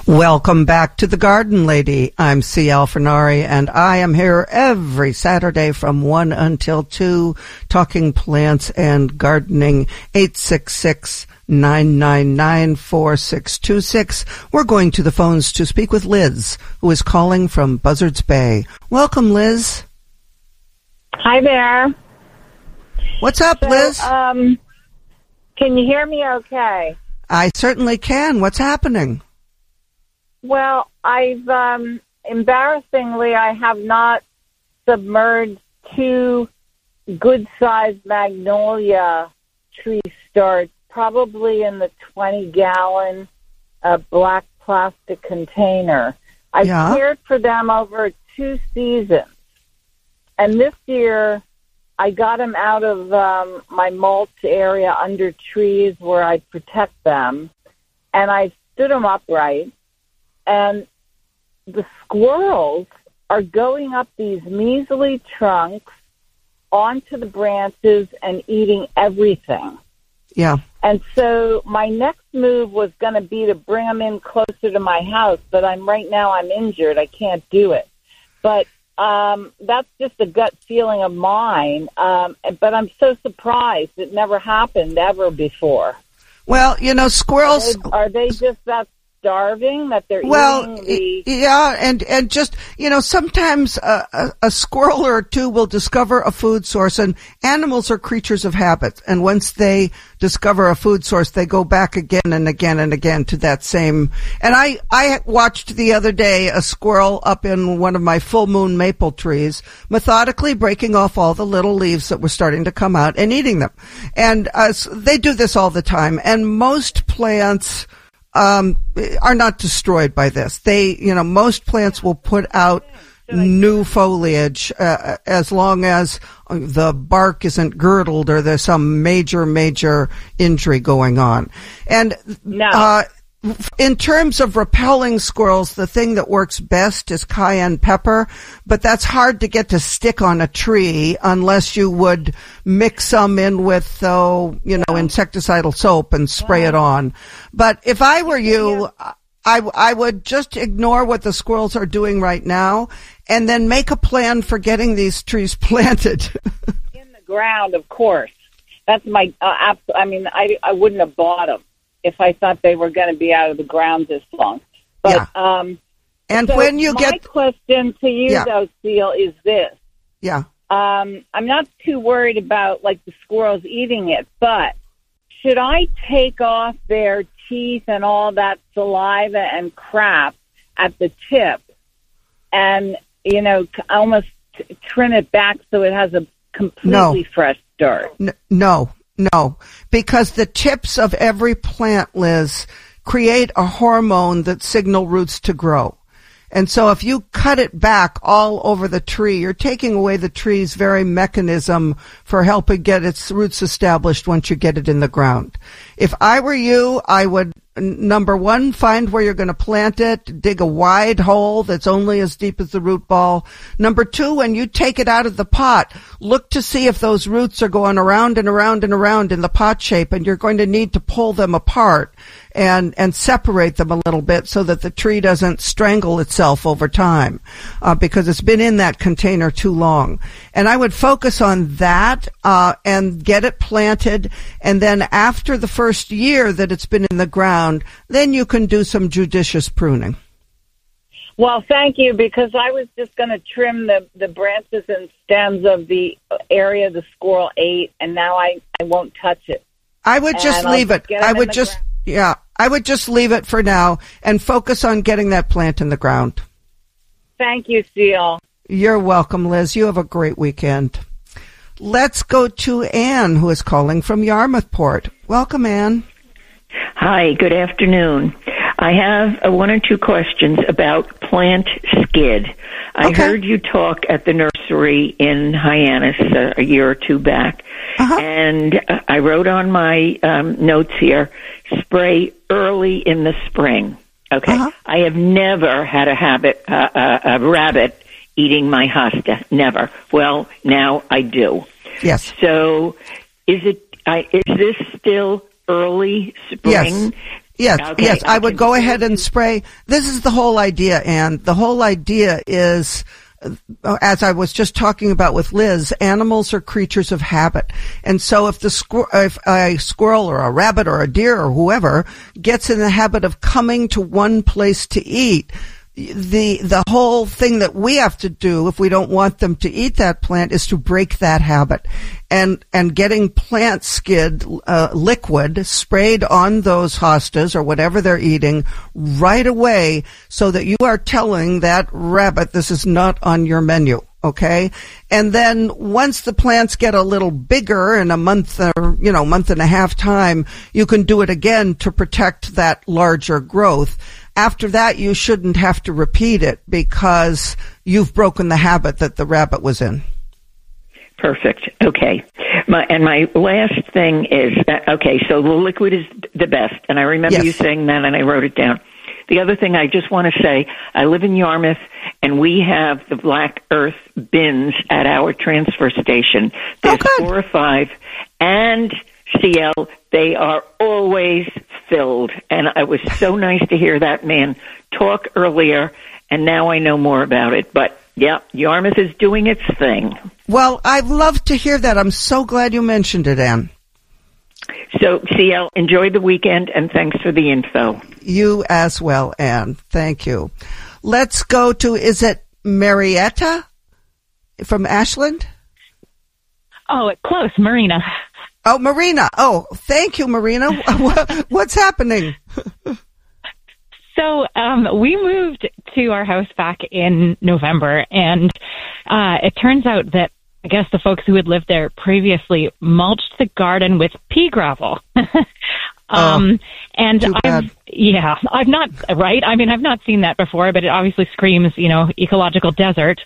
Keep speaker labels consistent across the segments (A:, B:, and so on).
A: Welcome back to The Garden Lady. I'm C.L. Fernari, and I am here every Saturday from 1 until 2, talking plants and gardening. 866-999-4626. We're going to the phones to speak with Liz, who is calling from Buzzards Bay. Welcome, Liz.
B: Hi there.
A: What's up, Liz?
B: Can you hear me okay?
A: I certainly can. What's happening?
B: Well, embarrassingly, I have not submerged 2 good-sized magnolia tree starts, probably in the 20-gallon black plastic container. I cared for them over 2 seasons. And this year, I got them out of my mulch area under trees where I protect them, and I stood them upright. And the squirrels are going up these measly trunks onto the branches and eating everything.
A: Yeah.
B: And so my next move was going to be to bring them in closer to my house, but right now I'm injured. I can't do it. But that's just a gut feeling of mine. But I'm so surprised. It never happened ever before.
A: Well, squirrels...
B: Are they just that starving that they're eating
A: and just, sometimes a squirrel or 2 will discover a food source, and animals are creatures of habit. And once they discover a food source, they go back again and again and again to that same. And I watched the other day a squirrel up in one of my full moon maple trees, methodically breaking off all the little leaves that were starting to come out and eating them. And they do this all the time. And most plants are not destroyed by this. Most plants will put out new foliage as long as the bark isn't girdled or there's some major injury going on. And in terms of repelling squirrels, the thing that works best is cayenne pepper, but that's hard to get to stick on a tree unless you would mix some in with, insecticidal soap and spray it on. But if I were you, I would just ignore what the squirrels are doing right now and then make a plan for getting these trees planted.
B: In the ground, of course. That's my, I wouldn't have bought them if I thought they were going to be out of the ground this long. But,
A: and
B: so
A: when you
B: my question to you, though, Seal, is this.
A: Yeah.
B: I'm not too worried about, the squirrels eating it, but should I take off their teeth and all that saliva and crap at the tip and, almost trim it back so it has a completely fresh start?
A: No, because the tips of every plant, Liz, create a hormone that signal roots to grow. And so if you cut it back all over the tree, you're taking away the tree's very mechanism for helping get its roots established once you get it in the ground. If I were you, I would, number 1, find where you're going to plant it, dig a wide hole that's only as deep as the root ball. Number 2, when you take it out of the pot, look to see if those roots are going around and around and around in the pot shape, and you're going to need to pull them apart and separate them a little bit so that the tree doesn't strangle itself over time, because it's been in that container too long. And I would focus on that, and get it planted. And then after the first year that it's been in the ground, then you can do some judicious pruning.
B: Well, thank you, because I was just going to trim the branches and stems of the area the squirrel ate, and now I won't touch it.
A: I would just leave it. I would just leave it for now and focus on getting that plant in the ground.
B: Thank you, Seal.
A: You're welcome, Liz. You have a great weekend. Let's go to Anne, who is calling from Yarmouthport. Welcome, Anne.
C: Hi, good afternoon. I have 1 or 2 questions about plant skid. I heard you talk at the nursery in Hyannis a year or 2 back, and I wrote on my notes here, spray early in the spring. Okay. I have never had a rabbit eating my hosta. Never. Well, now I do.
A: Yes.
C: So is this still early spring?
A: Yes,
C: Okay,
A: yes, I would go ahead and spray. This is the whole idea, and the whole idea is, as I was just talking about with Liz, animals are creatures of habit. And so if a squirrel or a rabbit or a deer or whoever gets in the habit of coming to one place to eat, the whole thing that we have to do if we don't want them to eat that plant is to break that habit. And getting plant skid liquid sprayed on those hostas or whatever they're eating right away, so that you are telling that rabbit this is not on your menu. Okay. And then once the plants get a little bigger in a month or, month and a half time, you can do it again to protect that larger growth. After that, you shouldn't have to repeat it because you've broken the habit that the rabbit was in.
C: Perfect. Okay. My last thing is, so the liquid is the best. And I remember you saying that, and I wrote it down. The other thing I just want to say, I live in Yarmouth, and we have the Black Earth bins at our transfer station. There's 4 or 5, and CL, they are always filled. And it was so nice to hear that man talk earlier, and now I know more about it. But, yeah, Yarmouth is doing its thing.
A: Well, I'd love to hear that. I'm so glad you mentioned it, Ann.
C: So, CL, enjoy the weekend, and thanks for the info.
A: You as well, Ann. Thank you. Let's go to, is it Marietta from Ashland?
D: Oh, close, Marina.
A: Oh, Marina. Oh, thank you, Marina. What's happening?
D: So we moved to our house back in November, and it turns out that I guess the folks who had lived there previously mulched the garden with pea gravel. And I've not, right? I mean, I've not seen that before, but it obviously screams, ecological desert.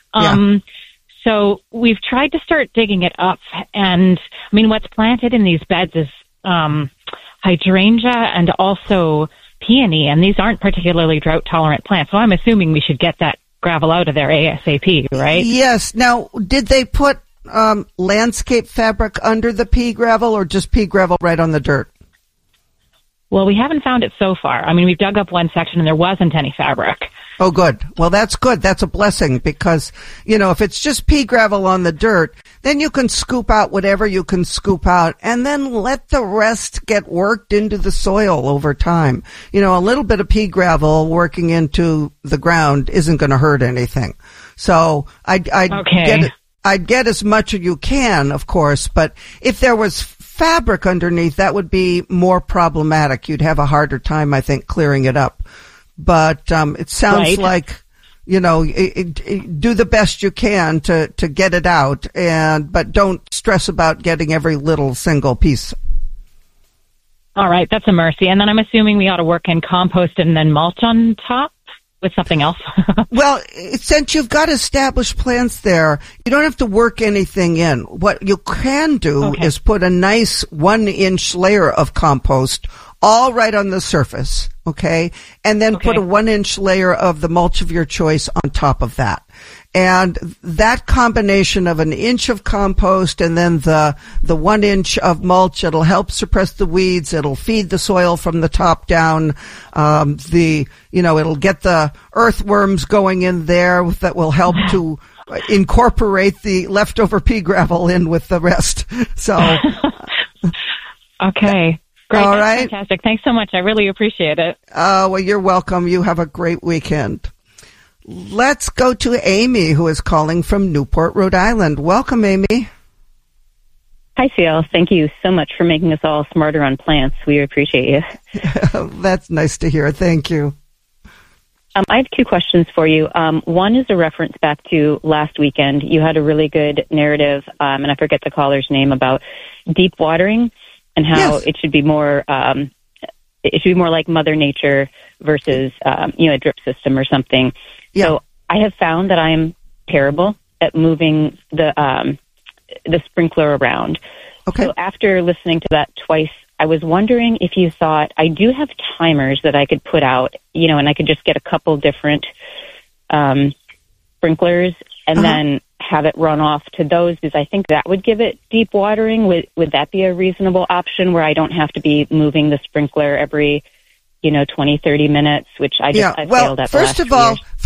D: So we've tried to start digging it up, and I mean, what's planted in these beds is hydrangea and also peony, and these aren't particularly drought-tolerant plants. So I'm assuming we should get that gravel out of there ASAP, right?
A: Yes. Now, did they put landscape fabric under the pea gravel, or just pea gravel right on the dirt?
D: Well, we haven't found it so far. I mean, we've dug up one section and there wasn't any fabric.
A: Oh, good. Well, that's good. That's a blessing because, if it's just pea gravel on the dirt, then you can scoop out whatever you can scoop out and then let the rest get worked into the soil over time. A little bit of pea gravel working into the ground isn't going to hurt anything. So I'd get as much as you can, of course, but if there was fabric underneath, that would be more problematic. You'd have a harder time, I think, clearing it up. But it sounds like, do the best you can to get it out, but don't stress about getting every little single piece.
D: All right, that's a mercy. And then I'm assuming we ought to work in compost and then mulch on top with something else.
A: Well, since you've got established plants there, you don't have to work anything in. What you can do is put a nice 1-inch layer of compost all right on the surface, okay? And then put a 1-inch layer of the mulch of your choice on top of that. And that combination of 1 inch of compost and then the 1 inch of mulch, it'll help suppress the weeds. It'll feed the soil from the top down. It'll get the earthworms going in there that will help to incorporate the leftover pea gravel in with the rest. So.
D: Okay. Great.
A: All right.
D: Fantastic. Thanks so much. I really appreciate it.
A: Well, you're welcome. You have a great weekend. Let's go to Amy, who is calling from Newport, Rhode Island. Welcome, Amy.
E: Hi, CL. Thank you so much for making us all smarter on plants. We appreciate you.
A: That's nice to hear. Thank you.
E: I have 2 questions for you. One is a reference back to last weekend. You had a really good narrative, and I forget the caller's name, about deep watering and how it should be more like Mother Nature versus a drip system or something. Yeah. So I have found that I'm terrible at moving the sprinkler around. Okay. So after listening to that twice, I was wondering if you thought, I do have timers that I could put out, and I could just get a couple different sprinklers and then have it run off to those, because I think that would give it deep watering. Would that be a reasonable option where I don't have to be moving the sprinkler every 20, 30 minutes, which I failed at
A: first of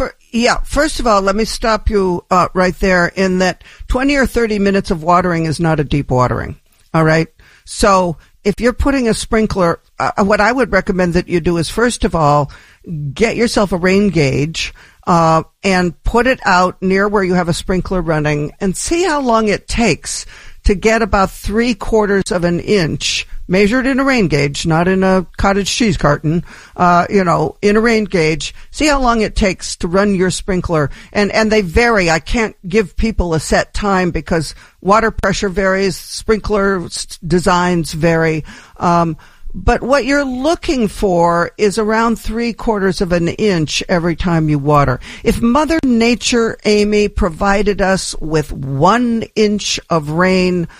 A: all, let me stop you right there in that 20 or 30 minutes of watering is not a deep watering. All right. So if you're putting a sprinkler, what I would recommend that you do is, first of all, get yourself a rain gauge, and put it out near where you have a sprinkler running and see how long it takes to get about 3/4 of an inch, measured in a rain gauge, not in a cottage cheese carton, in a rain gauge. See how long it takes to run your sprinkler. And they vary. I can't give people a set time because water pressure varies, sprinkler designs vary. But what you're looking for is around 3/4 of an inch every time you water. If Mother Nature, Amy, provided us with 1 inch of rain,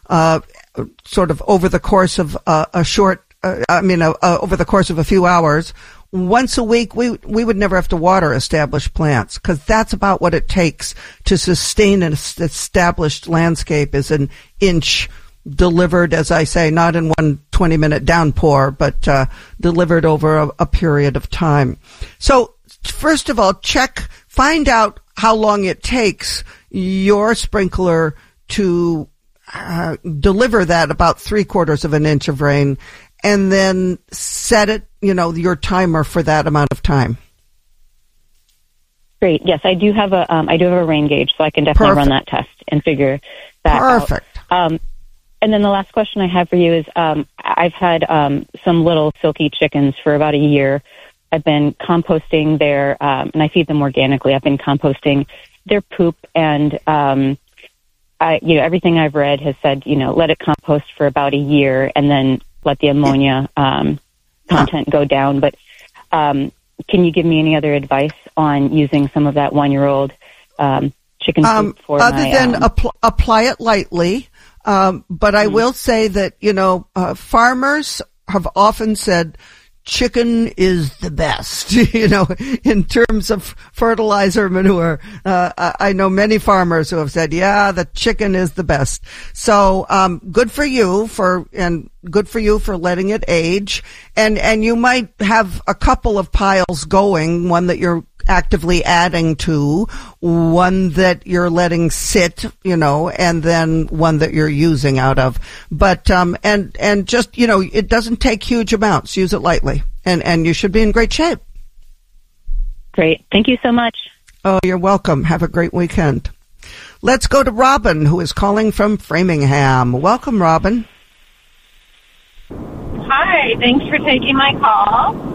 A: sort of over the course of over the course of a few hours, once a week, we would never have to water established plants, because that's about what it takes to sustain an established landscape, is an inch delivered, as I say, not in one 20-minute downpour, but delivered over a period of time. So first of all, find out how long it takes your sprinkler to deliver that about 3/4 of an inch of rain, and then set it, your timer for that amount of time.
E: Great. Yes, I do have a rain gauge, so I can definitely run that test and figure that out. And then the last question I have for you is, I've had some little silky chickens for about a year. I've been composting their, and I feed them organically. I've been composting their poop, and everything I've read has said, let it compost for about a year and then let the ammonia content go down. But can you give me any other advice on using some of that 1-year-old chicken poop for
A: other than apply it lightly? But I will say that, farmers have often said chicken is the best, in terms of fertilizer, manure. I know many farmers who have said, the chicken is the best. So, good for you for letting it age. And you might have a couple of piles going, one that you're actively adding to, one that you're letting sit, and then one that you're using out of. But, and just, it doesn't take huge amounts. Use it lightly, and you should be in great shape.
E: Great. Thank you so much.
A: Oh, you're welcome. Have a great weekend. Let's go to Robin, who is calling from Framingham. Welcome, Robin.
F: Hi. Thanks for taking my call.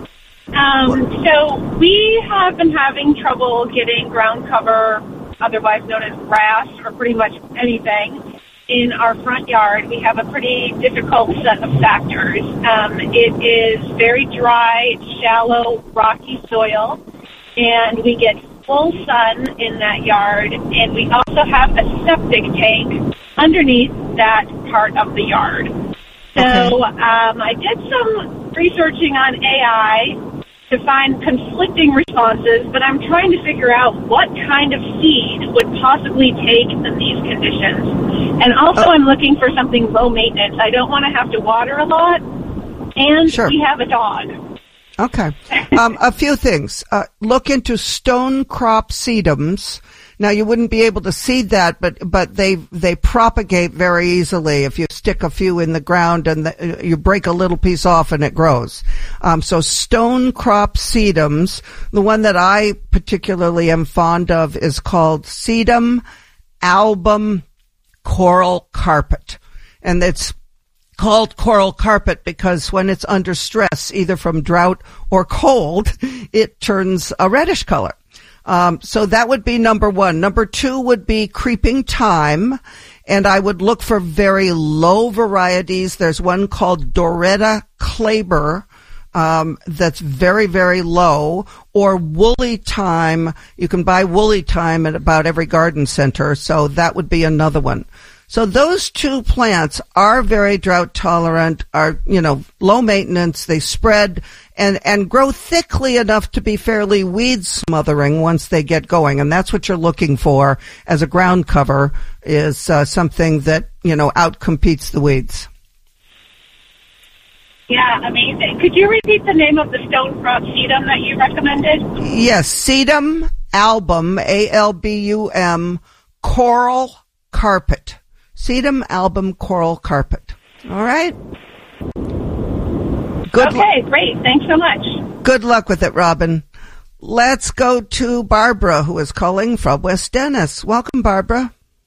F: So we have been having trouble getting ground cover, otherwise known as grass, or pretty much anything, in our front yard. We have a pretty difficult set of factors. It is very dry, shallow, rocky soil, and we get full sun in that yard, and we also have a septic tank underneath that part of the yard. So I did some researching on AI to find conflicting responses, but I'm trying to figure out what kind of seed would possibly take in these conditions. And also I'm looking for something low maintenance. I don't want to have to water a lot, and we have a dog.
A: Okay. A few things. Look into stone crop sedums. Now, you wouldn't be able to seed that, but they propagate very easily if you stick a few in the ground and you break a little piece off and it grows. So stone crop sedums, the one that I particularly am fond of is called Sedum album coral carpet. And it's called coral carpet because when it's under stress, either from drought or cold, it turns a reddish color. So that would be number one. Number two would be creeping thyme, and I would look for very low varieties. There's one called Doretta Claber, that's very, very low, or woolly thyme. You can buy woolly thyme at about every garden center, so that would be another one. So those two plants are very drought tolerant, are, low maintenance. They spread and grow thickly enough to be fairly weed smothering once they get going. And that's what you're looking for as a ground cover, is something that, outcompetes the weeds.
F: Yeah, amazing. Could you repeat the name of the stone crop sedum that you recommended?
A: Yes, sedum album, ALBUM, coral carpet. Sedum album coral carpet. All right?
F: Okay, great. Thanks so much.
A: Good luck with it, Robin. Let's go to Barbara, who is calling from West Dennis. Welcome, Barbara.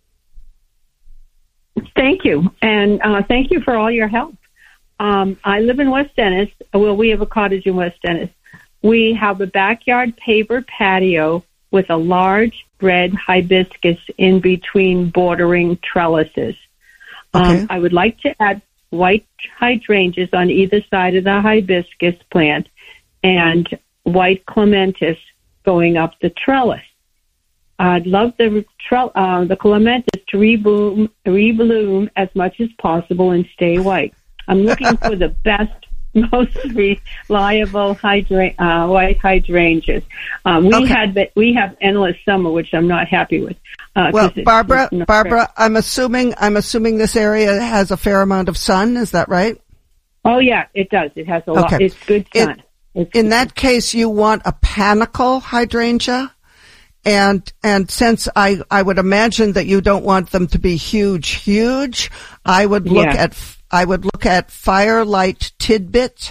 G: Thank you, and thank you for all your help. I live in West Dennis. Well, we have a cottage in West Dennis. We have a backyard paver patio with a large red hibiscus in between bordering trellises.
A: Okay.
G: I would like to add white hydrangeas on either side of the hibiscus plant and white clematis going up the trellis. I'd love the clematis to rebloom as much as possible and stay white. I'm looking for the best, most reliable white hydrangeas. We have endless summer, which I'm not happy with.
A: Well, Barbara, I'm assuming this area has a fair amount of sun. Is that right?
G: Oh yeah, it does. It has a lot. It's good sun.
A: In that case, you want a panicle hydrangea, and since I would imagine that you don't want them to be huge, I would look at Firelight Tidbit,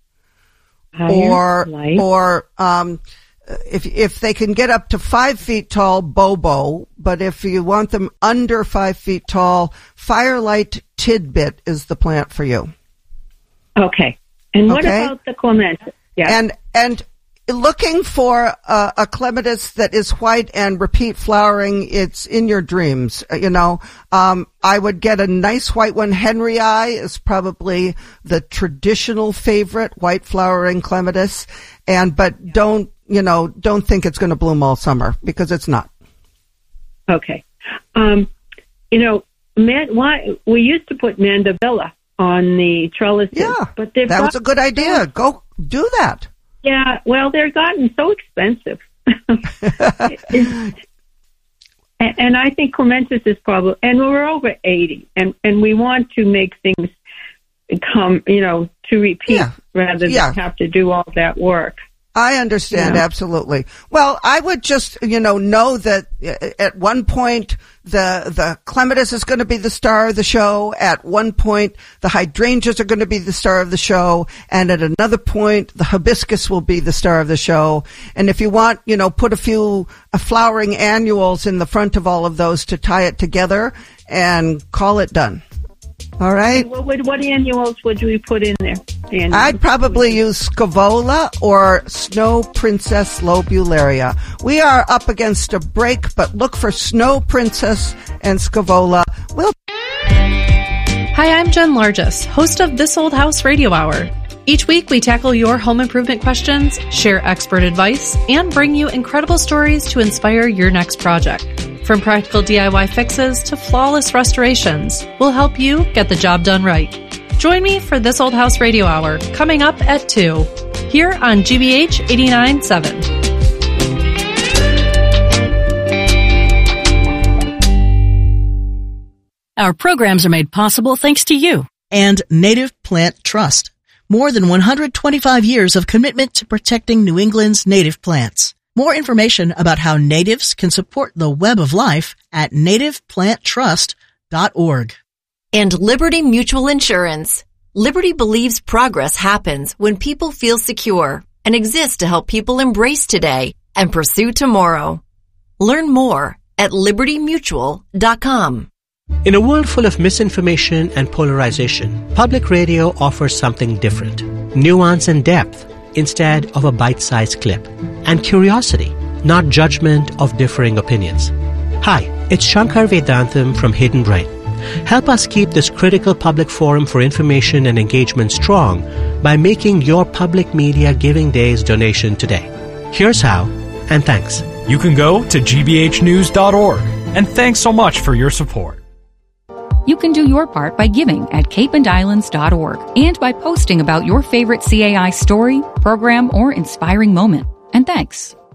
A: or if they can get up to 5 feet tall, Bobo. But if you want them under 5 feet tall, Firelight Tidbit is the plant for you.
G: Okay. And what about the clematis? Yeah.
A: And looking for a clematis that is white and repeat flowering, it's in your dreams. I would get a nice white one. Henry I is probably the traditional favorite white flowering clematis. But don't think it's going to bloom all summer, because it's not.
G: Okay. We used to put mandevilla on the trellises.
A: Yeah,
G: but
A: that was a good idea. Go do that.
G: Yeah, well, they're gotten so expensive. And I think clematis is probably, and we're over 80, and we want to make things come, to repeat rather than have to do all that work.
A: I understand, absolutely. Well, I would just, know that at one point the clematis is going to be the star of the show. At one point, the hydrangeas are going to be the star of the show. And at another point, the hibiscus will be the star of the show. And if you want, put a few flowering annuals in the front of all of those to tie it together and call it done. All right.
G: What annuals would we put in there?
A: I'd probably use Scaevola or Snow Princess lobularia. We are up against a break, but look for Snow Princess and Scaevola.
H: Hi, I'm Jen Largess, host of This Old House Radio Hour. Each week, we tackle your home improvement questions, share expert advice, and bring you incredible stories to inspire your next project. From practical DIY fixes to flawless restorations, we'll help you get the job done right. Join me for This Old House Radio Hour, coming up at 2, here on GBH 89.7.
I: Our programs are made possible thanks to you and Native Plant Trust. More than 125 years of commitment to protecting New England's native plants. More information about how natives can support the web of life at nativeplanttrust.org.
J: And Liberty Mutual Insurance. Liberty believes progress happens when people feel secure and exists to help people embrace today and pursue tomorrow. Learn more at libertymutual.com.
K: In a world full of misinformation and polarization, public radio offers something different. Nuance and depth instead of a bite-sized clip. And curiosity, not judgment of differing opinions. Hi, it's Shankar Vedantam from Hidden Brain. Help us keep this critical public forum for information and engagement strong by making your public media Giving Days donation today. Here's how, and thanks.
L: You can go to gbhnews.org. And thanks so much for your support.
M: You can do your part by giving at capeandislands.org and by posting about your favorite CAI story, program, or inspiring moment. And thanks.